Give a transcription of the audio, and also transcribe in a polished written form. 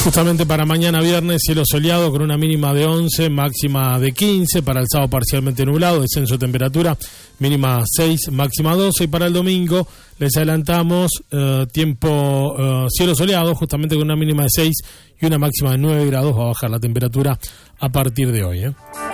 Justamente para mañana viernes, cielo soleado con una mínima de 11, máxima de 15. Para el sábado parcialmente nublado, descenso de temperatura, mínima 6, máxima 12. Y para el domingo les adelantamos cielo soleado, justamente con una mínima de 6 y una máxima de 9 grados. Va a bajar la temperatura a partir de hoy.